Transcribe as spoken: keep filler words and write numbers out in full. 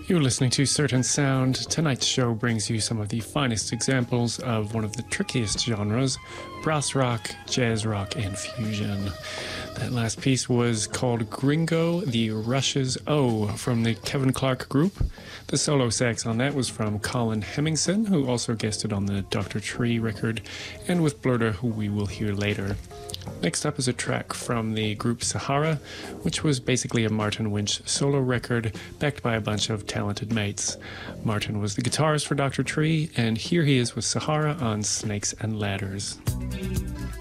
You're listening to Certain Sound. Tonight's show brings you some of the finest examples of one of the trickiest genres, brass rock, jazz rock, and fusion. That last piece was called Gringo, the Rush's O from the Kevin Clark Group. The solo sax on that was from Colin Hemmingson, who also guested on the Doctor Tree record, and with Blurter, who we will hear later. Next up is a track from the group Sahara, which was basically a Martin Winch solo record backed by a bunch of talented mates. Martin was the guitarist for Doctor Tree, and here he is with Sahara on Snakes and Ladders.